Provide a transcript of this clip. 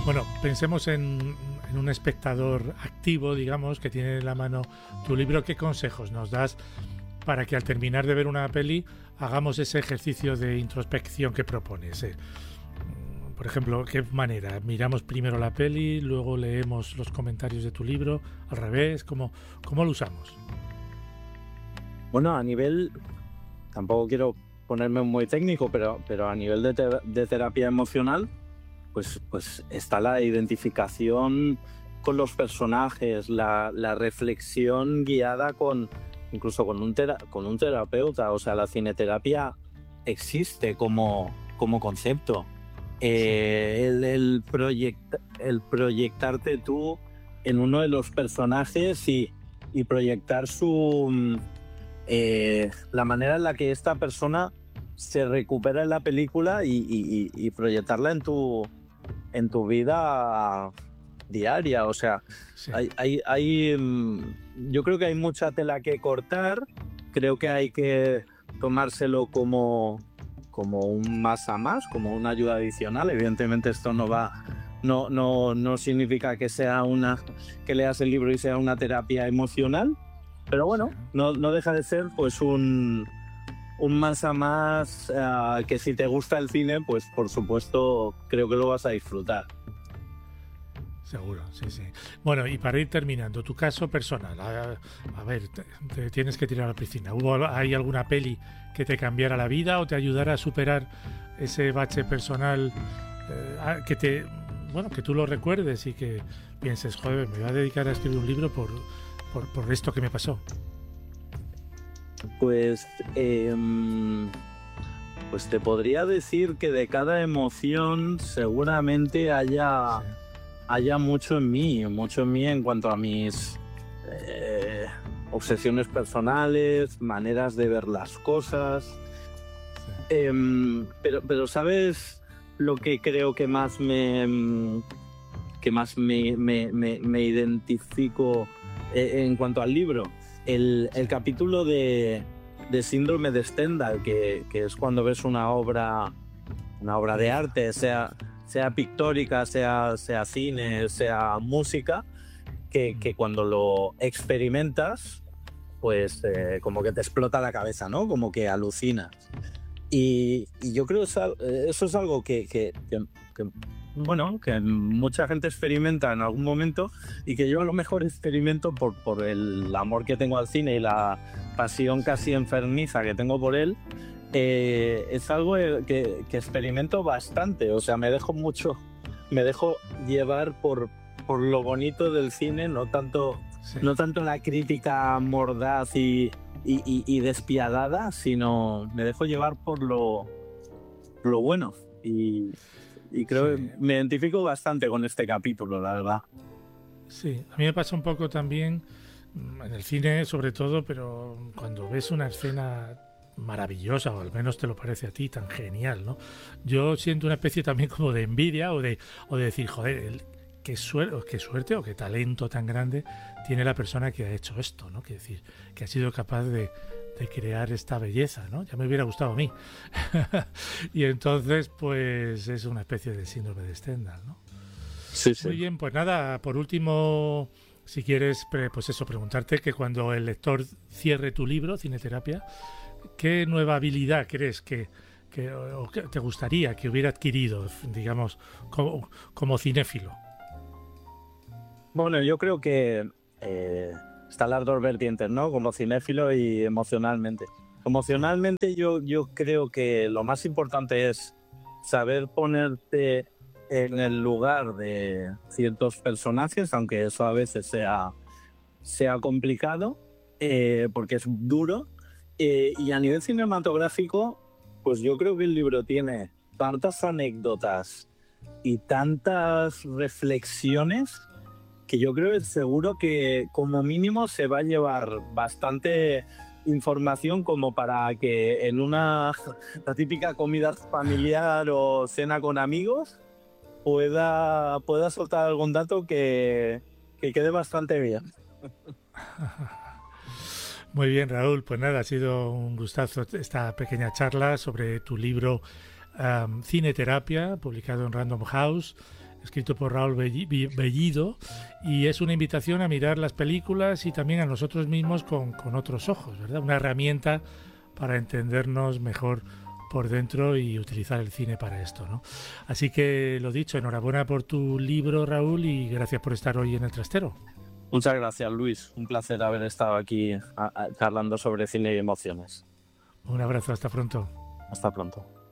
Bueno, pensemos en un espectador activo, digamos, que tiene en la mano tu libro. ¿Qué consejos nos das para que al terminar de ver una peli hagamos ese ejercicio de introspección que propones? Por ejemplo, ¿qué manera? ¿Miramos primero la peli, luego leemos los comentarios de tu libro? ¿Al revés? ¿Cómo lo usamos? Bueno, a nivel, tampoco quiero ponerme muy técnico, pero a nivel de terapia emocional, pues está la identificación con los personajes, la reflexión guiada incluso con con un terapeuta. O sea, la cineterapia existe como concepto. El proyectarte tú en uno de los personajes y proyectar la manera en la que esta persona se recupera en la película y proyectarla en tu vida diaria. O sea, Sí. yo creo que hay mucha tela que cortar. Creo que hay que tomárselo como un más a más, como una ayuda adicional. Evidentemente esto no significa que que leas el libro y sea una terapia emocional, pero bueno, Sí. no deja de ser pues un más a más, que si te gusta el cine, pues por supuesto creo que lo vas a disfrutar. Seguro, sí, sí. Bueno, y para ir terminando, tu caso personal. A ver, te tienes que tirar a la piscina. ¿Hay alguna peli que te cambiara la vida o te ayudara a superar ese bache personal, que tú lo recuerdes y que pienses, joder, me voy a dedicar a escribir un libro por esto que me pasó? Pues, pues te podría decir que de cada emoción seguramente haya mucho en mí en cuanto a mis obsesiones personales, maneras de ver las cosas. Sí. Pero ¿sabes lo que creo que más me identifico en cuanto al libro? El capítulo de Síndrome de Stendhal, que es cuando ves una obra de arte, sea pictórica, sea cine, sea música, que cuando lo experimentas, pues como que te explota la cabeza, ¿no? Como que alucinas. Y yo creo que eso es algo que mucha gente experimenta en algún momento, y que yo a lo mejor experimento por el amor que tengo al cine y la pasión casi enfermiza que tengo por él. Es algo que experimento bastante. O sea, me dejo llevar por lo bonito del cine, no tanto la crítica mordaz y despiadada, sino me dejo llevar por lo bueno. Y creo que me identifico bastante con este capítulo, la verdad. Sí, a mí me pasa un poco también en el cine, sobre todo, pero cuando ves una escena maravillosa, o al menos te lo parece a ti, tan genial, ¿no? Yo siento una especie también como de envidia o de decir, joder, qué suerte o qué talento tan grande tiene la persona que ha hecho esto, ¿no? Que decir, que ha sido capaz de crear esta belleza, ¿no? Ya me hubiera gustado a mí. Y entonces, pues es una especie de síndrome de Stendhal, ¿no? Sí. Muy bien, pues nada, por último, si quieres, pues eso, preguntarte que cuando el lector cierre tu libro, Cineterapia, ¿qué nueva habilidad crees que te gustaría que hubiera adquirido, digamos, como cinéfilo? Bueno, yo creo que están las dos vertientes, ¿no? Como cinéfilo y emocionalmente. Emocionalmente yo creo que lo más importante es saber ponerte en el lugar de ciertos personajes, aunque eso a veces sea complicado, porque es duro. Y a nivel cinematográfico, pues yo creo que el libro tiene tantas anécdotas y tantas reflexiones que yo creo que seguro que como mínimo se va a llevar bastante información como para que en la típica comida familiar o cena con amigos pueda soltar algún dato que quede bastante bien. Muy bien, Raúl, pues nada, ha sido un gustazo esta pequeña charla sobre tu libro Cineterapia, publicado en Random House. escrito por Raúl Bellido, y es una invitación a mirar las películas y también a nosotros mismos con otros ojos, ¿verdad? Una herramienta para entendernos mejor por dentro y utilizar el cine para esto, ¿no? Así que lo dicho, enhorabuena por tu libro, Raúl, y gracias por estar hoy en El Trastero. Muchas gracias, Luis. Un placer haber estado aquí charlando sobre cine y emociones. Un abrazo, hasta pronto. Hasta pronto.